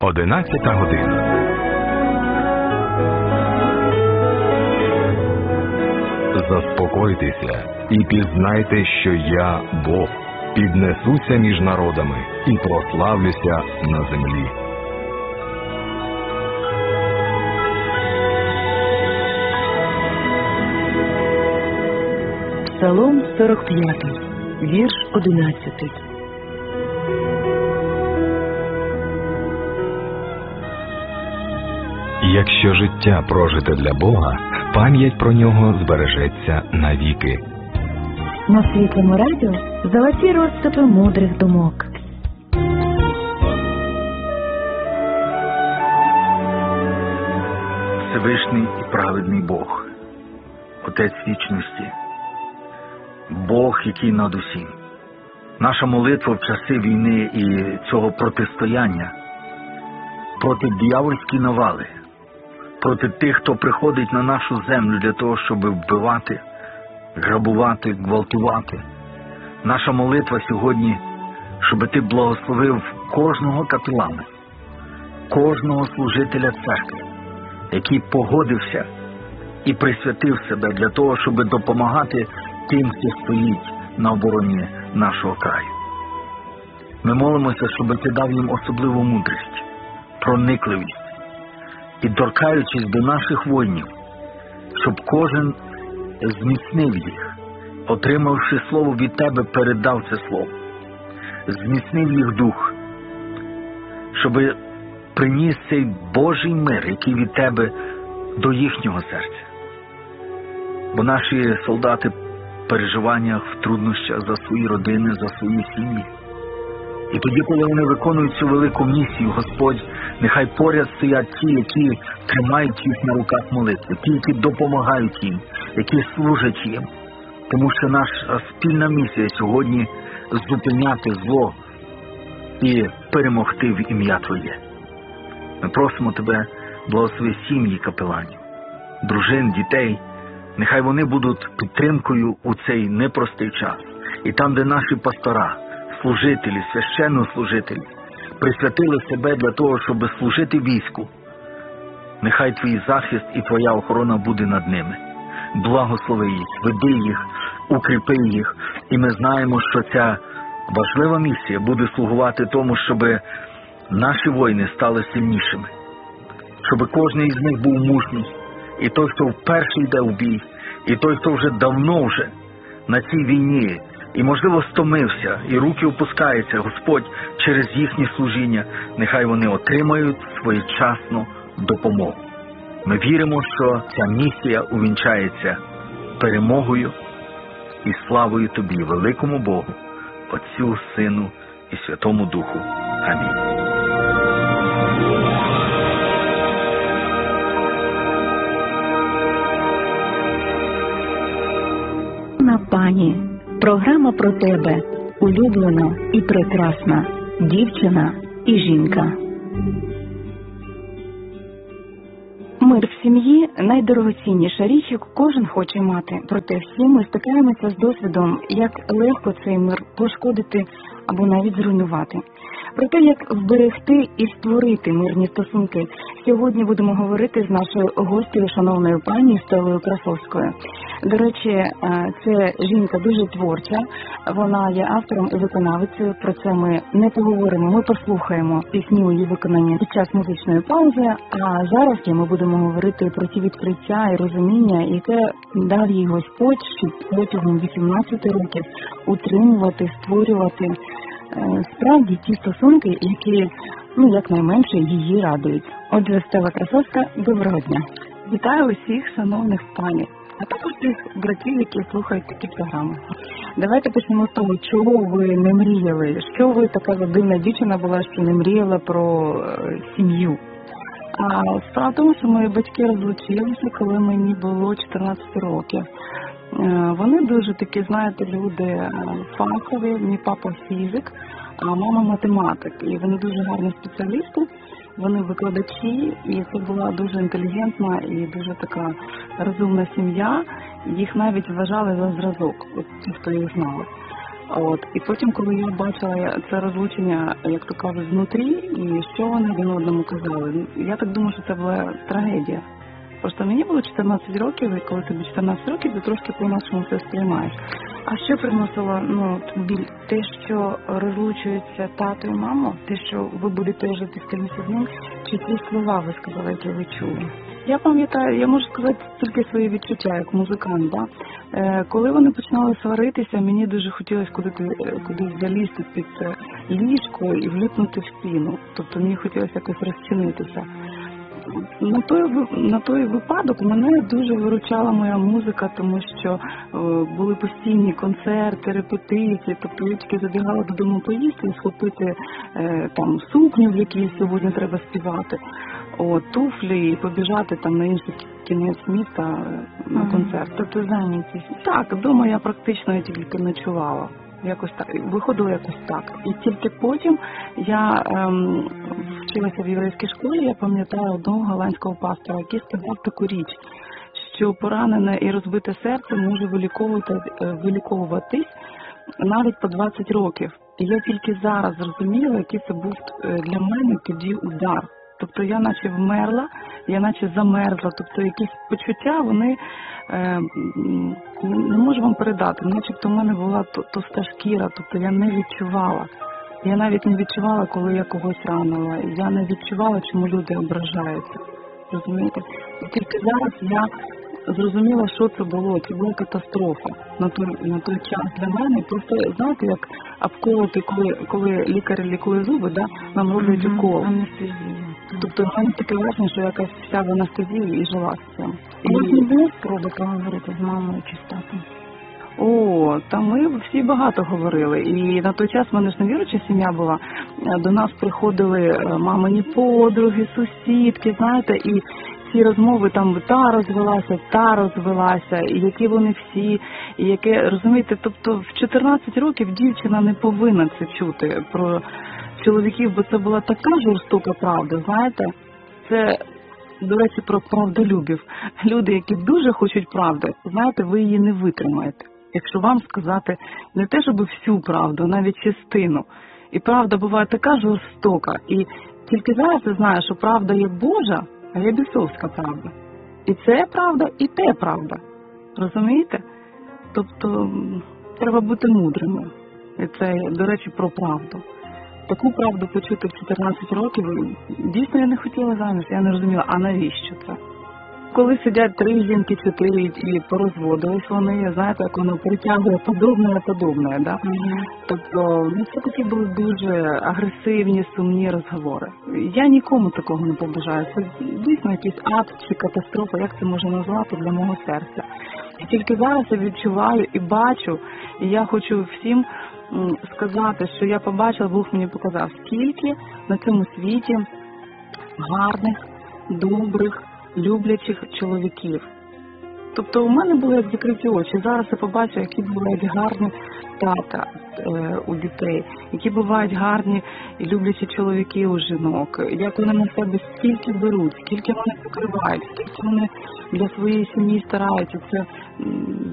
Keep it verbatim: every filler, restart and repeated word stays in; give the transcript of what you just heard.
Одинадцята година. Заспокойтеся і пізнайте, що я Бог, піднесуся між народами і прославлюся на землі. Псалом сорок п'ятий, вірш одинадцятий. Якщо життя прожите для Бога, пам'ять про нього збережеться навіки. На Світлому радіо золоті розсипи мудрих думок. Всевишній і праведний Бог, Отець вічності, Бог, який над усім. Наша молитва в часи війни і цього протистояння проти диявольської навали, проти тих, хто приходить на нашу землю для того, щоб вбивати, грабувати, гвалтувати. Наша молитва сьогодні, щоб Ти благословив кожного капелана, кожного служителя церкви, який погодився і присвятив себе для того, щоб допомагати тим, хто стоїть на обороні нашого краю. Ми молимося, щоб Ти дав їм особливу мудрість, проникливість і, торкаючись до наших воїнів, щоб кожен зміцнив їх, отримавши слово від Тебе, передав це слово, зміцнив їх дух, щоб приніс цей Божий мир, який від Тебе, до їхнього серця. Бо наші солдати в переживаннях, в труднощах за свої родини, за свої сім'ї. І тоді, коли вони виконують цю велику місію, Господь, нехай поряд стоять ті, які тримають їх на руках молитви, ті, які допомагають їм, які служать їм. Тому що наша спільна місія сьогодні – зупиняти зло і перемогти в ім'я Твоє. Ми просимо Тебе, благослови сім'ї капеланів, дружин, дітей. Нехай вони будуть підтримкою у цей непростий час. І там, де наші пастора, служителі, священнослужителі присвятили себе для того, щоб служити війську, нехай Твій захист і Твоя охорона буде над ними. Благослови їх, веди їх, укріпи їх. І ми знаємо, що ця важлива місія буде слугувати тому, щоб наші воїни стали сильнішими, щоб кожен із них був мужній. І той, хто вперше йде в бій, і той, хто вже давно вже на цій війні, і, можливо, стомився, і руки опускаються, Господь, через їхнє служіння, нехай вони отримають своєчасну допомогу. Ми віримо, що ця місія увінчається перемогою і славою Тобі, великому Богу, Отцю, Сину і Святому Духу. Амінь. Пані, програма про тебе, улюблена і прекрасна дівчина і жінка. Мир в сім'ї – найдорогоцінніша річ, яку кожен хоче мати. Проте всі ми стикаємося з досвідом, як легко цей мир пошкодити або навіть зруйнувати. Про те, як зберегти і створити мирні стосунки, сьогодні будемо говорити з нашою гостею, шановною пані Стеллою Красовською. До речі, це жінка дуже творча, вона є автором і виконавицею, про це ми не поговоримо, ми послухаємо пісні у її виконанні під час музичної паузи, а зараз ми будемо говорити про ті відкриття і розуміння, яке дав їй Господь, щоб протягом вісімнадцяти років утримувати, створювати справді ті стосунки, які, ну, якнайменше її радують. Отже, Стелла Красовська, доброго дня. Вітаю усіх шановних панів, а також тих братів, які слухають такі програми. Давайте почнемо з того, чого ви не мріяли, що ви така дивна дівчина була, що не мріяла про е, сім'ю. А справа в тому, що мої батьки розлучилися, коли мені було чотирнадцять років. Вони дуже такі, знаєте, люди фахові, мій папа фізик, а мама математик. І вони дуже гарні спеціалісти, вони викладачі, і це була дуже інтелігентна і дуже така розумна сім'я. Їх навіть вважали за зразок, от ті, хто їх знали. От. І потім, коли я бачила це розлучення, як то кажуть, знутрі, і що вони один одному казали, я так думаю, що це була трагедія. Просто мені було чотирнадцять років, і коли тобі чотирнадцять років, ти трошки по-нашому це сприймаєш. А що приносило ну, біль? Те, що розлучуються тато і мама? Те, що ви будете жити в кінці з ним? Чи ті слова ви сказали, які ви чули? Я пам'ятаю, я можу сказати тільки свої відчуття, як музикант. Да? Е, коли вони починали сваритися, мені дуже хотілося кудись, кудись залізти під ліжко і вліпнути в стіну. Тобто мені хотілося якось розчинитися. На той, на той випадок мене дуже виручала моя музика, тому що е, були постійні концерти, репетиції, тобто я тільки забігала додому поїсти і схопити е, там сукню, в якій сьогодні треба співати, о, туфлі і побіжати там на інший кінець міста на Ага. концерт. Тобто зайнятість. Так, вдома я практично тільки ночувала. Якось так, виходило якось так. І тільки потім я ем, вчилася в єврейській школі, я пам'ятаю одного голландського пастора, який сказав таку річ, що поранене і розбите серце може виліковувати, виліковуватись навіть по двадцять років. І я тільки зараз зрозуміла, який це був для мене тоді удар. Тобто я наче вмерла, я наче замерзла, тобто якісь почуття, вони е, не можу вам передати, начебто в мене була товста шкіра, тобто я не відчувала. Я навіть не відчувала, коли я когось ранила, я не відчувала, чому люди ображаються, розумієте? І тільки зараз я зрозуміла, що це було, це була катастрофа на той, на той час для мене. Просто, знаєте, як обколоти, коли, коли лікар лікує зуби, да, нам роблять укол. Анестезія. Тобто в мене таке враження, що якась вся в анестезії і жила з цим. І у вас не було спроби поговорити з мамою чи з татом? О, та ми всі багато говорили. І на той час в мене ж невіруюча сім'я була. До нас приходили мамині подруги, сусідки, знаєте, і ці розмови там та розвелася, та розвелася, і які вони всі, і яке, розумієте, тобто в чотирнадцять років дівчина не повинна це чути про чоловіків, бо це була така жорстока правда, знаєте. Це, до речі, про правдолюбів. Люди, які дуже хочуть правди, знаєте, ви її не витримаєте. Якщо вам сказати не те, щоб всю правду, а навіть частину. І правда буває така жорстока. І тільки зараз я знаю, що правда є Божа, а є бісовська правда. І це правда, і те правда. Розумієте? Тобто треба бути мудрими. І це, до речі, про правду. Таку правду почути в чотирнадцять років, дійсно я не хотіла заміж, я не розуміла, а навіщо це? Коли сидять три жінки, чотири і порозводились вони, знаєте, як воно притягує подобне, подобне, да? Угу. Тобто, ну, це такі були дуже агресивні, сумні розговори. Я нікому такого не побажаю. Це дійсно якийсь ад чи катастрофа, як це можна назвати для мого серця. І тільки зараз я відчуваю і бачу, і я хочу всім сказати, що я побачила, Бог мені показав, скільки на цьому світі гарних, добрих, люблячих чоловіків. Тобто у мене були як закриті очі. Зараз я побачу, які бувають гарні тата е, у дітей, які бувають гарні і люблячі чоловіки у жінок, як вони на себе стільки беруть, скільки вони покривають, скільки вони для своєї сім'ї стараються. Це